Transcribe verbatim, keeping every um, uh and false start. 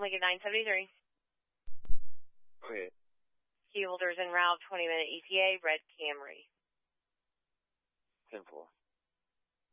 Lincoln nine seventy-three. Okay. Key holders en route, twenty minute E T A, red Camry. ten four.